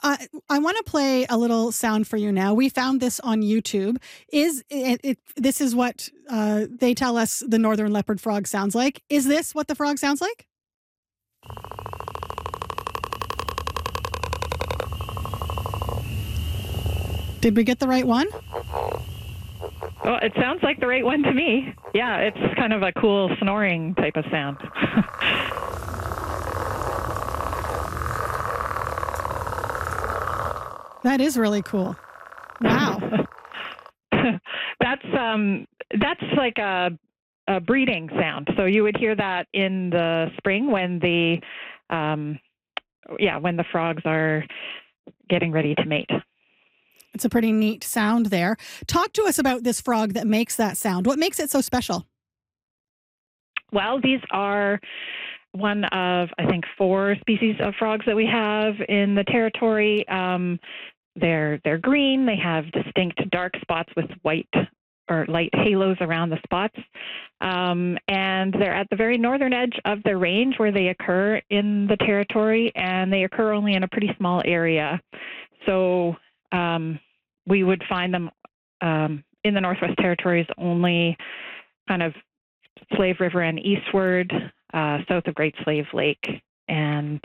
I want to play a little sound for you now. We found this on YouTube. This is what they tell us the northern leopard frog sounds like. Is this what the frog sounds like? Did we get the right one? Well, it sounds like the right one to me. Yeah, it's kind of a cool snoring type of sound. That is really cool. Wow. That's like a breeding sound. So you would hear that in the spring when when the frogs are getting ready to mate. It's a pretty neat sound there. Talk to us about this frog that makes that sound. What makes it so special? Well, these are one of, I think, 4 species of frogs that we have in the territory. They're green. They have distinct dark spots with white or light halos around the spots. And they're at the very northern edge of the range where they occur in the territory, and they occur only in a pretty small area. So we would find them in the Northwest Territories only kind of Slave River and eastward, south of Great Slave Lake, and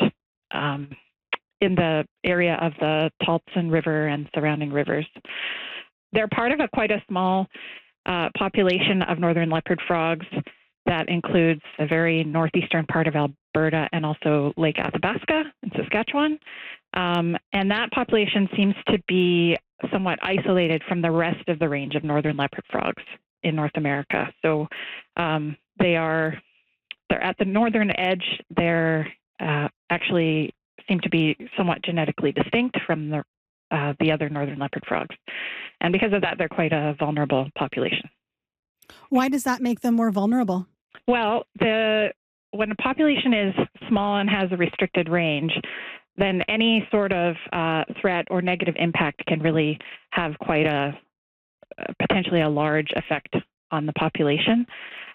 in the area of the Tahlpsin River and surrounding rivers. They're part of quite a small population of northern leopard frogs that includes the very northeastern part of Alberta and also Lake Athabasca in Saskatchewan. And that population seems to be somewhat isolated from the rest of the range of northern leopard frogs in North America. So they're at the northern edge. They're actually seem to be somewhat genetically distinct from the other northern leopard frogs. And because of that, they're quite a vulnerable population. Why does that make them more vulnerable? Well, when a population is small and has a restricted range, then any sort of threat or negative impact can really have quite potentially a large effect on the population.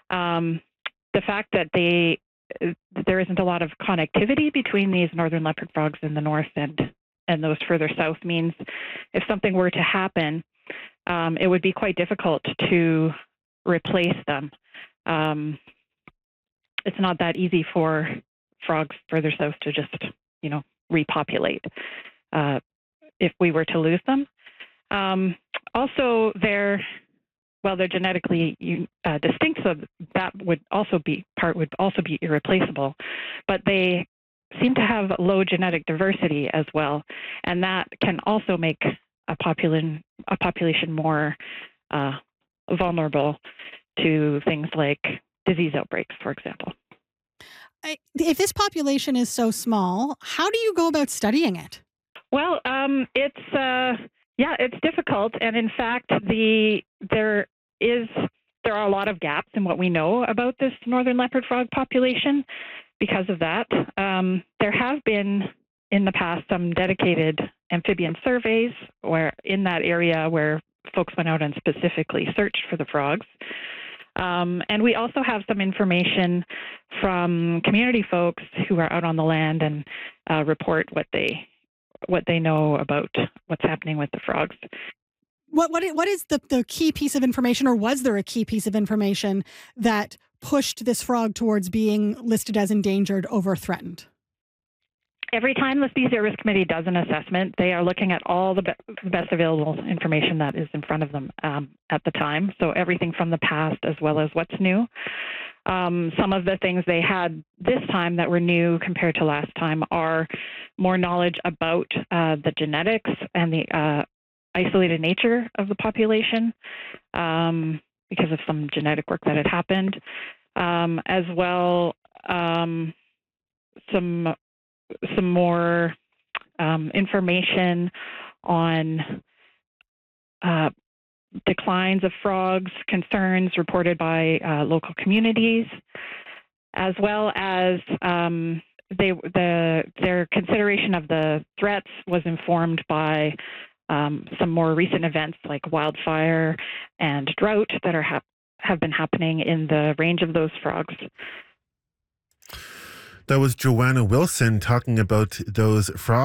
The fact that there isn't a lot of connectivity between these northern leopard frogs in the north and those further south means if something were to happen, it would be quite difficult to replace them. It's not that easy for frogs further south to just, repopulate if we were to lose them. Also, they're genetically distinct, so that would also be irreplaceable. But they seem to have low genetic diversity as well, and that can also make a population more vulnerable to things like disease outbreaks, for example. If this population is so small, how do you go about studying it? Well, it's difficult, and in fact, there are a lot of gaps in what we know about this northern leopard frog population. Because of that, there have been in the past some dedicated amphibian surveys where in that area where folks went out and specifically searched for the frogs. And we also have some information from community folks who are out on the land and report what they know about what's happening with the frogs. What is the key piece of information, or was there a key piece of information that pushed this frog towards being listed as endangered over threatened? Every time the Species at-Risk Committee does an assessment, they are looking at all the best available information that is in front of them at the time. So everything from the past as well as what's new. Some of the things they had this time that were new compared to last time are more knowledge about the genetics and the isolated nature of the population because of some genetic work that had happened, as well some more information on declines of frogs, concerns reported by local communities, as well as their consideration of the threats was informed by some more recent events like wildfire and drought that have been happening in the range of those frogs. That was Joanna Wilson talking about those frogs.